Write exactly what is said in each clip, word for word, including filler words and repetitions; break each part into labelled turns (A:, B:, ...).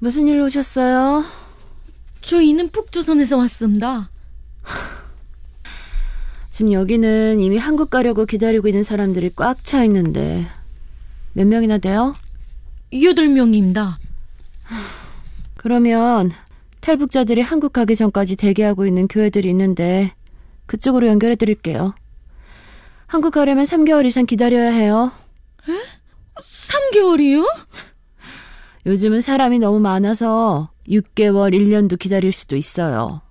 A: 무슨 일로 오셨어요?
B: 저희는 북조선에서 왔습니다.
A: 지금 여기는 이미 한국 가려고 기다리고 있는 사람들이 꽉 차 있는데 몇 명이나 돼요?
B: 여덟 명입니다.
A: 그러면 탈북자들이 한국 가기 전까지 대기하고 있는 교회들이 있는데 그쪽으로 연결해 드릴게요. 한국 가려면 삼 개월 이상 기다려야 해요.
B: 에? 삼 개월이요?
A: 요즘은 사람이 너무 많아서 육 개월, 일 년도 기다릴 수도 있어요.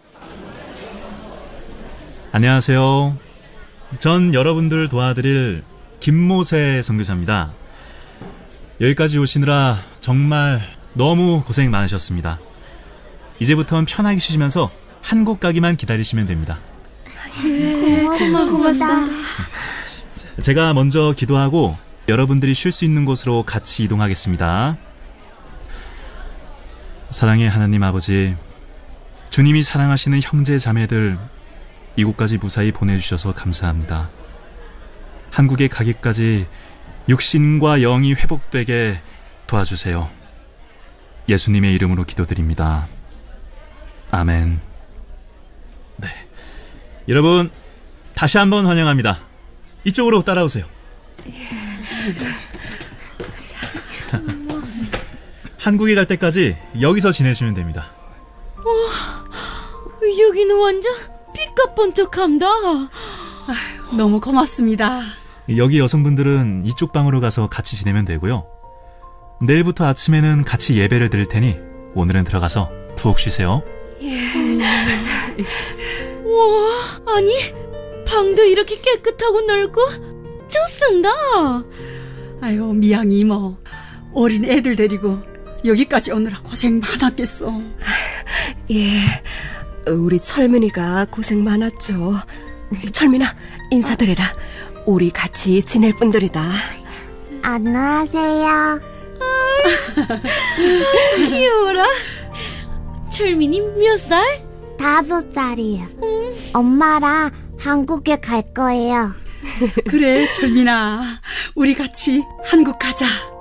C: 안녕하세요. 전 여러분들 도와드릴 김모세 선교사입니다. 여기까지 오시느라 정말 너무 고생 많으셨습니다. 이제부터는 편하게 쉬시면서 한국 가기만 기다리시면 됩니다.
B: 예, 고맙습니다.
C: 제가 먼저 기도하고 여러분들이 쉴 수 있는 곳으로 같이 이동하겠습니다. 사랑의 하나님 아버지, 주님이 사랑하시는 형제 자매들 이곳까지 무사히 보내주셔서 감사합니다. 한국에 가기까지 육신과 영이 회복되게 도와주세요. 예수님의 이름으로 기도드립니다. 아멘. 네, 여러분 다시 한번 환영합니다. 이쪽으로 따라오세요. 한국에 갈 때까지 여기서 지내시면 됩니다.
B: 와, 여기는 완전 삐까뻔쩍합니다.
D: 너무 고맙습니다.
C: 여기 여성분들은 이쪽 방으로 가서 같이 지내면 되고요. 내일부터 아침에는 같이 예배를 드릴 테니 오늘은 들어가서 푹 쉬세요.
B: 예. 와, 아니 방도 이렇게 깨끗하고 넓고 좋습니다.
D: 아유, 미양이 이모, 어린 애들 데리고 여기까지 오느라 고생 많았겠어.
E: 예, 우리 철민이가 고생 많았죠. 철민아, 인사드려라. 우리 같이 지낼 분들이다.
F: 안녕하세요.
B: 귀여워라. 철민이 몇 살?
F: 다섯 살이요. 음. 엄마랑 한국에 갈 거예요.
D: 그래, 철민아, 우리 같이 한국 가자.